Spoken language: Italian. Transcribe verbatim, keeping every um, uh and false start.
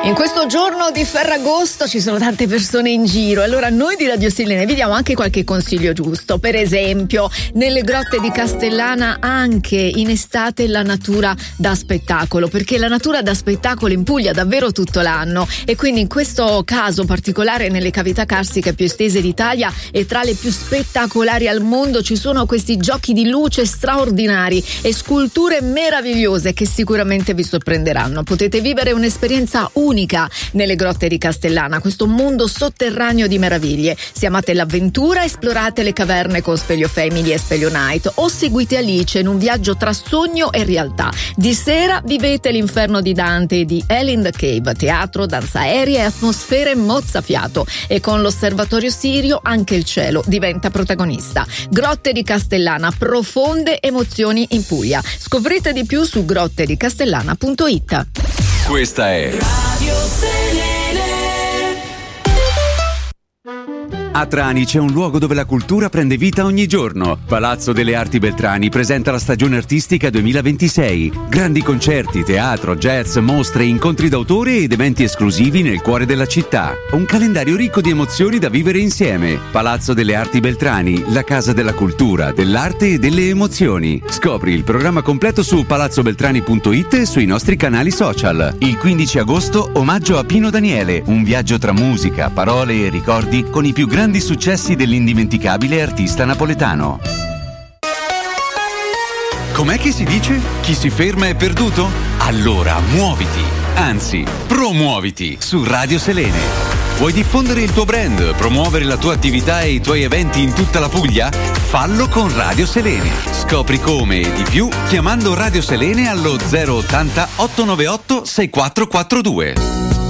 In questo giorno di Ferragosto ci sono tante persone in giro, allora noi di Radio Selene vi diamo anche qualche consiglio giusto. Per esempio, nelle grotte di Castellana anche in estate la natura da spettacolo, perché la natura da spettacolo in Puglia davvero tutto l'anno, e quindi in questo caso particolare nelle cavità carsiche più estese d'Italia e tra le più spettacolari al mondo ci sono questi giochi di luce straordinari e sculture meravigliose che sicuramente vi sorprenderanno. Potete vivere un'esperienza unica nelle grotte di Castellana, questo mondo sotterraneo di meraviglie. Se amate l'avventura, esplorate le caverne con Speleo Family e Speleo Night, o seguite Alice in un viaggio tra sogno e realtà. Di sera vivete l'inferno di Dante e di Hell in the Cave, teatro, danza aerea e atmosfere mozzafiato, e con l'osservatorio Sirio anche il cielo diventa protagonista. Grotte di Castellana, profonde emozioni in Puglia. Scoprite di più su grotte di castellana punto it. Questa è Radio Selene. A Trani c'è un luogo dove la cultura prende vita ogni giorno. Palazzo delle Arti Beltrani presenta la stagione artistica duemilaventisei. Grandi concerti, teatro, jazz, mostre, incontri d'autore ed eventi esclusivi nel cuore della città. Un calendario ricco di emozioni da vivere insieme. Palazzo delle Arti Beltrani, la casa della cultura, dell'arte e delle emozioni. Scopri il programma completo su palazzo beltrani punto it e sui nostri canali social. Il quindici agosto, omaggio a Pino Daniele, un viaggio tra musica, parole e ricordi con i più grandi grandi successi dell'indimenticabile artista napoletano. Com'è che si dice? Chi si ferma è perduto? Allora muoviti, anzi promuoviti su Radio Selene. Vuoi diffondere il tuo brand, promuovere la tua attività e i tuoi eventi in tutta la Puglia? Fallo con Radio Selene. Scopri come e di più chiamando Radio Selene allo zero ottanta ottocentonovantaotto sessantaquattro quarantadue.